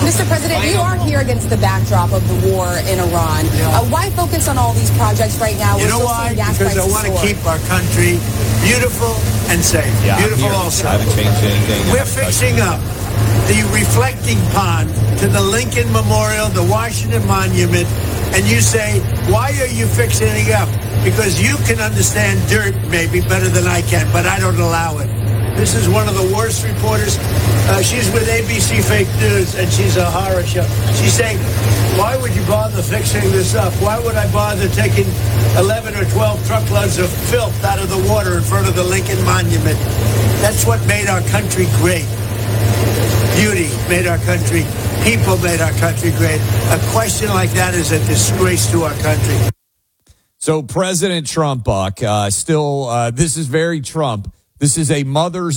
Mr. President, you are here against the backdrop of the war in Iran. Why focus on all these projects right now? You know why? Because I want to keep our country beautiful and safe. Yeah, beautiful also. I haven't changed anything. We're fixing up the reflecting pond to the Lincoln Memorial, the Washington Monument, and you say, why are you fixing it up? Because you can understand dirt maybe better than I can, but I don't allow it. This is one of the worst reporters. She's with ABC Fake News, and she's a horror show. She's saying, why would you bother fixing this up? Why would I bother taking 11 or 12 truckloads of filth out of the water in front of the Lincoln Monument? That's what made our country great. Beauty made our country. People made our country great. A question like that is a disgrace to our country. So President Trump, Buck, this is very Trump. This is a Mother's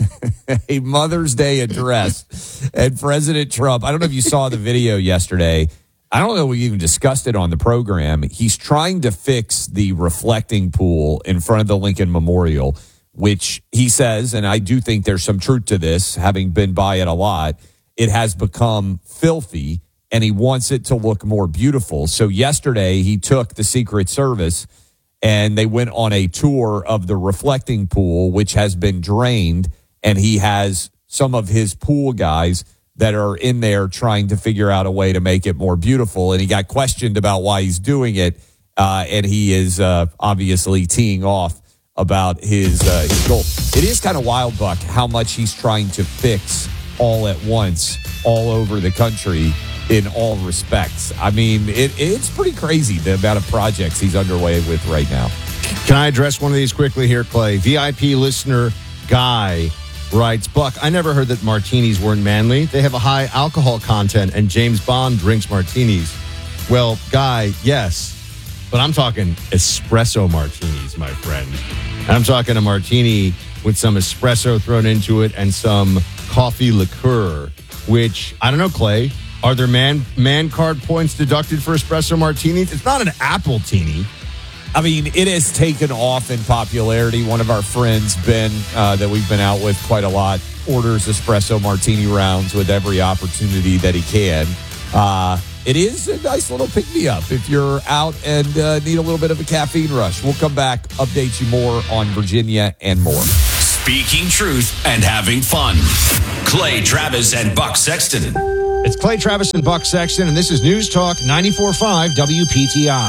Day address. And President Trump, I don't know if you saw the video yesterday. I don't know if we even discussed it on the program. He's trying to fix the reflecting pool in front of the Lincoln Memorial, which he says, and I do think there's some truth to this, having been by it a lot, it has become filthy, and he wants it to look more beautiful. So yesterday, he took the Secret Service, and they went on a tour of the reflecting pool, which has been drained, and he has some of his pool guys that are in there trying to figure out a way to make it more beautiful. And he got questioned about why he's doing it, and he is obviously teeing off about his goal. It is kind of wild, Buck, how much he's trying to fix all at once, all over the country, in all respects. I mean, it's pretty crazy, the amount of projects he's underway with right now. Can I address one of these quickly here, Clay? VIP listener Guy writes, Buck, I never heard that martinis weren't manly. They have a high alcohol content, and James Bond drinks martinis. Well, Guy, yes, but I'm talking espresso martinis, my friend. I'm talking a martini with some espresso thrown into it and some coffee liqueur, which, I don't know, Clay, are there man card points deducted for espresso martinis? It's not an apple teeny. I mean, it has taken off in popularity. One of our friends, Ben, that we've been out with quite a lot, orders espresso martini rounds with every opportunity that he can. It is a nice little pick-me-up if you're out and need a little bit of a caffeine rush. We'll come back, update you more on Virginia and more. Speaking truth and having fun. Clay Travis and Buck Sexton. It's Clay Travis and Buck Sexton, and this is News Talk 94.5 WPTI.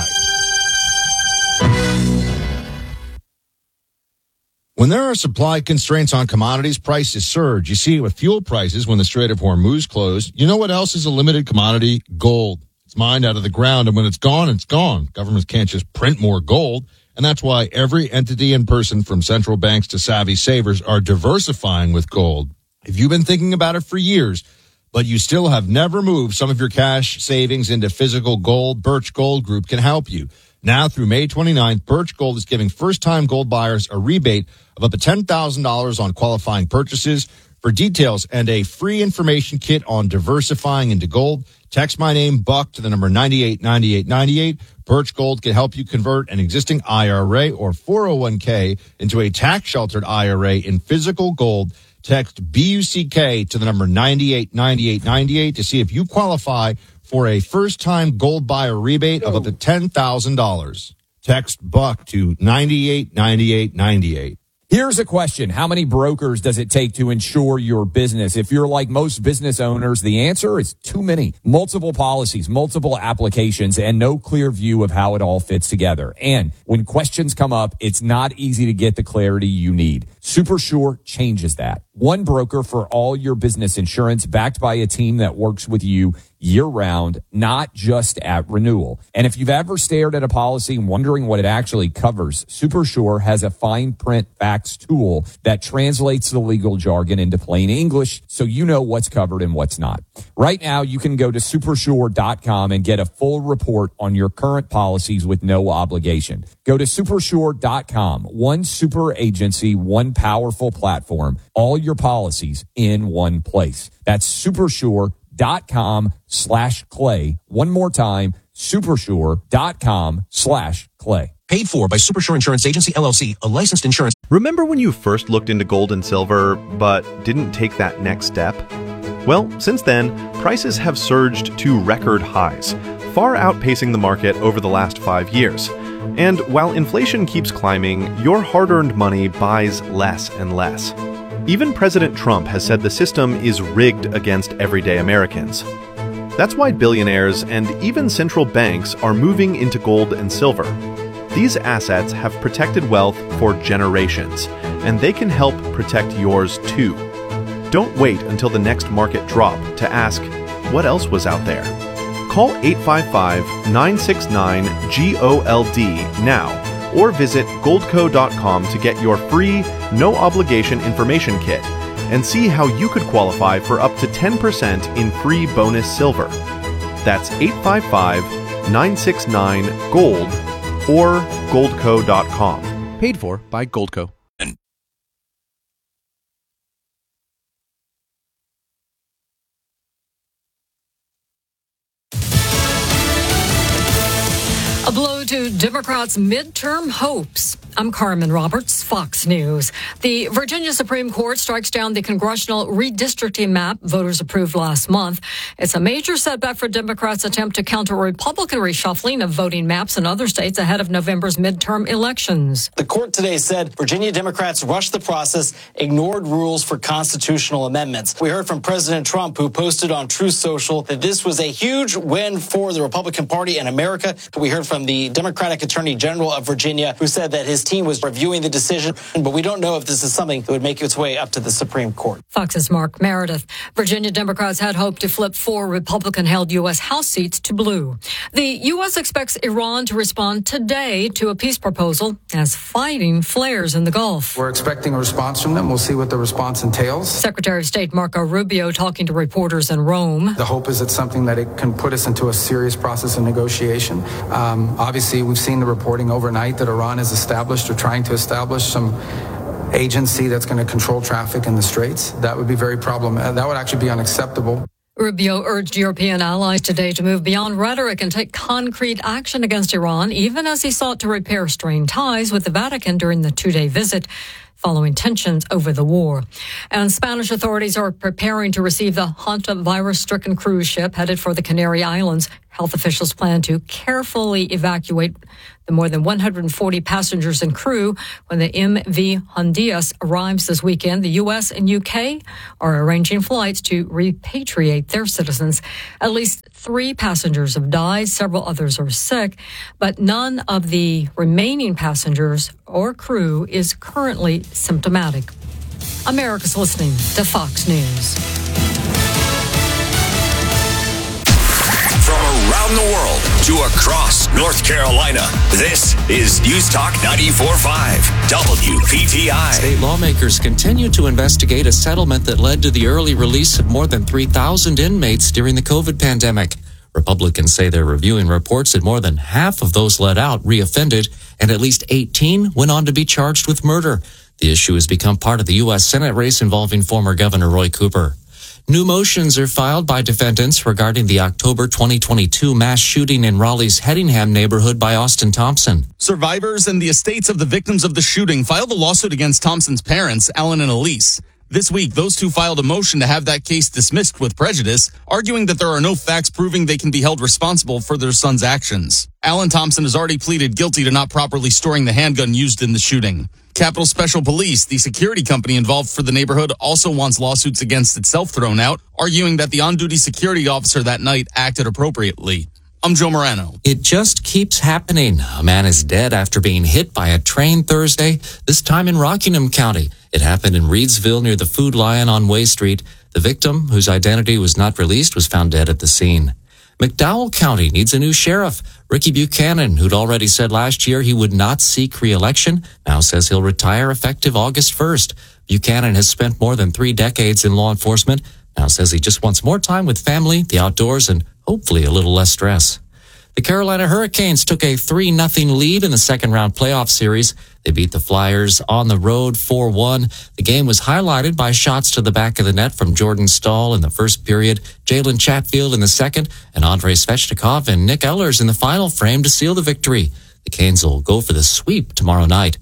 When there are supply constraints on commodities, prices surge. You see it with fuel prices when the Strait of Hormuz closed. You know what else is a limited commodity? Gold. It's mined out of the ground, and when it's gone, it's gone. Governments can't just print more gold, and that's why every entity and person, from central banks to savvy savers, are diversifying with gold. If you've been thinking about it for years, but you still have never moved some of your cash savings into physical gold, Birch Gold Group can help you. Now through May 29th, Birch Gold is giving first-time gold buyers a rebate of up to $10,000 on qualifying purchases. For details and a free information kit on diversifying into gold, text my name, Buck, to the number 989898. Birch Gold can help you convert an existing IRA or 401k into a tax-sheltered IRA in physical gold. Text BUCK to the number 989898 to see if you qualify for a first-time gold buyer rebate of up to $10,000. Text Buck to 989898. Here's a question. How many brokers does it take to insure your business? If you're like most business owners, the answer is too many. Multiple policies, multiple applications, and no clear view of how it all fits together. And when questions come up, it's not easy to get the clarity you need. SuperSure changes that. One broker for all your business insurance, backed by a team that works with you year-round, not just at renewal. And if you've ever stared at a policy and wondering what it actually covers, SuperSure has a fine print facts tool that translates the legal jargon into plain English so you know what's covered and what's not. Right now, you can go to supersure.com and get a full report on your current policies with no obligation. Go to supersure.com. One super agency, one powerful platform, all your policies in one place. That's supersure.com/Clay. One more time, supersure.com/Clay. Paid for by SuperSure Insurance Agency, LLC, a licensed insurance. Remember when you first looked into gold and silver, but didn't take that next step? Well, since then, prices have surged to record highs, far outpacing the market over the last 5 years. And while inflation keeps climbing, your hard-earned money buys less and less. Even President Trump has said the system is rigged against everyday Americans. That's why billionaires and even central banks are moving into gold and silver. These assets have protected wealth for generations, and they can help protect yours too. Don't wait until the next market drop to ask, what else was out there? Call 855-969-GOLD now, or visit goldco.com to get your free, no-obligation information kit and see how you could qualify for up to 10% in free bonus silver. That's 855-969-GOLD or goldco.com. Paid for by Goldco. A blow to Democrats' midterm hopes. I'm Carmen Roberts, Fox News. The Virginia Supreme Court strikes down the congressional redistricting map voters approved last month. It's a major setback for Democrats' attempt to counter Republican reshuffling of voting maps in other states ahead of November's midterm elections. The court today said Virginia Democrats rushed the process, ignored rules for constitutional amendments. We heard from President Trump, who posted on Truth Social that this was a huge win for the Republican Party and America. We heard from the Democratic Attorney General of Virginia, who said that his team was reviewing the decision, but we don't know if this is something that would make its way up to the Supreme Court. Fox's Mark Meredith. Virginia Democrats had hoped to flip 4 Republican-held U.S. House seats to blue. The U.S. expects Iran to respond today to a peace proposal as fighting flares in the Gulf. We're expecting a response from them. We'll see what the response entails. Secretary of State Marco Rubio talking to reporters in Rome. The hope is it's something that it can put us into a serious process of negotiation. Obviously, we've seen the reporting overnight that Iran has established or trying to establish some agency that's going to control traffic in the Straits. That would be very problematic. That would actually be unacceptable. Rubio urged European allies today to move beyond rhetoric and take concrete action against Iran, even as he sought to repair strained ties with the Vatican during the 2-day visit following tensions over the war. And Spanish authorities are preparing to receive the hantavirus-stricken cruise ship headed for the Canary Islands. Health officials plan to carefully evacuate the more than 140 passengers and crew when the MV Hondias arrives this weekend. The U.S. and U.K. are arranging flights to repatriate their citizens. At least 3 passengers have died. Several others are sick, but none of the remaining passengers or crew is currently symptomatic. America's listening to Fox News. From around the world to across North Carolina, this is News Talk 94.5 WPTI. State lawmakers continue to investigate a settlement that led to the early release of more than 3,000 inmates during the COVID pandemic. Republicans say they're reviewing reports that more than half of those let out reoffended, and at least 18 went on to be charged with murder. The issue has become part of the U.S. Senate race involving former Governor Roy Cooper. New motions are filed by defendants regarding the October 2022 mass shooting in Raleigh's Hedingham neighborhood by Austin Thompson. Survivors and the estates of the victims of the shooting filed a lawsuit against Thompson's parents, Alan and Elise. This week, those two filed a motion to have that case dismissed with prejudice, arguing that there are no facts proving they can be held responsible for their son's actions. Alan Thompson has already pleaded guilty to not properly storing the handgun used in the shooting. Capitol Special Police, the security company involved for the neighborhood, also wants lawsuits against itself thrown out, arguing that the on-duty security officer that night acted appropriately. I'm Joe Morano. It just keeps happening. A man is dead after being hit by a train Thursday, this time in Rockingham County. It happened in Reedsville near the Food Lion on Way Street. The victim, whose identity was not released, was found dead at the scene. McDowell County needs a new sheriff. Ricky Buchanan, who'd already said last year he would not seek re-election, now says he'll retire effective August 1st. Buchanan has spent more than 3 decades in law enforcement, now says he just wants more time with family, the outdoors, and hopefully a little less stress. The Carolina Hurricanes took a 3-0 lead in the second-round playoff series. They beat the Flyers on the road 4-1. The game was highlighted by shots to the back of the net from Jordan Staal in the first period, Jalen Chatfield in the second, and Andrei Svechnikov and Nick Ehlers in the final frame to seal the victory. The Canes will go for the sweep tomorrow night.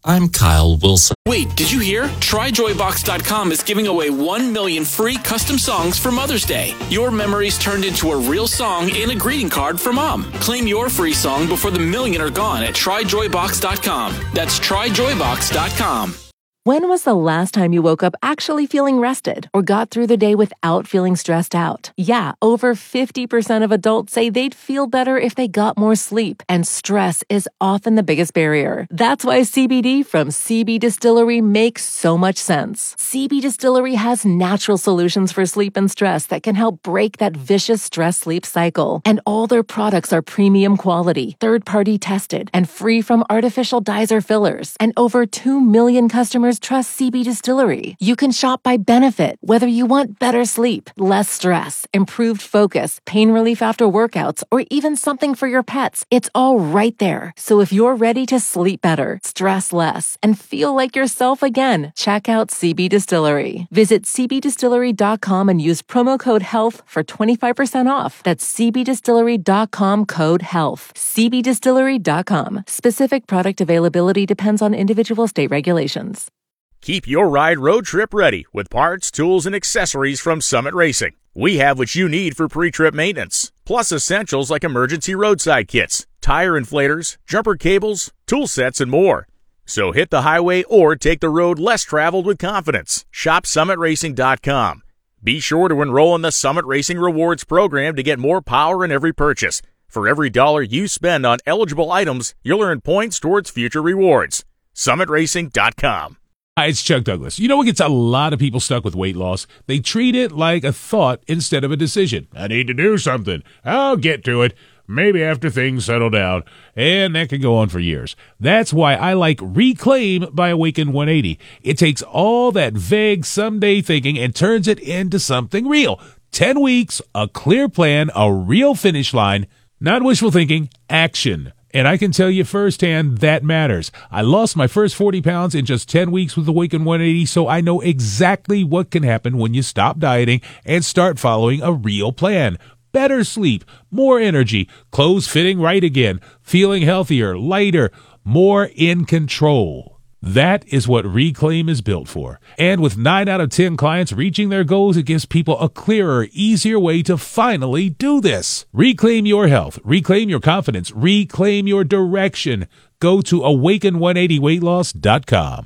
I'm Kyle Wilson. Wait, did you hear? TryJoyBox.com is giving away 1 million free custom songs for Mother's Day. Your memories turned into a real song and a greeting card for Mom. Claim your free song before the million are gone at TryJoyBox.com. That's TryJoyBox.com. When was the last time you woke up actually feeling rested or got through the day without feeling stressed out? Yeah, over 50% of adults say they'd feel better if they got more sleep, and stress is often the biggest barrier. That's why CBD from CB Distillery makes so much sense. CB Distillery has natural solutions for sleep and stress that can help break that vicious stress-sleep cycle. And all their products are premium quality, third-party tested, and free from artificial dyes or fillers. And over 2 million customers trust CB Distillery. You can shop by benefit, whether you want better sleep, less stress, improved focus, pain relief after workouts, or even something for your pets. It's all right there. So if you're ready to sleep better, stress less, and feel like yourself again, check out CB Distillery. Visit cbdistillery.com and use promo code HEALTH for 25% off. That's cbdistillery.com code HEALTH. cbdistillery.com. Specific product availability depends on individual state regulations. Keep your ride road trip ready with parts, tools, and accessories from Summit Racing. We have what you need for pre-trip maintenance, plus essentials like emergency roadside kits, tire inflators, jumper cables, tool sets, and more. So hit the highway or take the road less traveled with confidence. Shop SummitRacing.com. Be sure to enroll in the Summit Racing Rewards program to get more power in every purchase. For every dollar you spend on eligible items, you'll earn points towards future rewards. SummitRacing.com. Hi, it's Chuck Douglas. You know what gets a lot of people stuck with weight loss? They treat it like a thought instead of a decision. I need to do something. I'll get to it. Maybe after things settle down. And that can go on for years. That's why I like Reclaim by Awaken 180. It takes all that vague someday thinking and turns it into something real. 10 weeks, a clear plan, a real finish line. Not wishful thinking, action. And I can tell you firsthand that matters. I lost my first 40 pounds in just 10 weeks with Awaken 180, so I know exactly what can happen when you stop dieting and start following a real plan. Better sleep, more energy, clothes fitting right again, feeling healthier, lighter, more in control. That is what Reclaim is built for. And with 9 out of 10 clients reaching their goals, it gives people a clearer, easier way to finally do this. Reclaim your health. Reclaim your confidence. Reclaim your direction. Go to awaken180weightloss.com.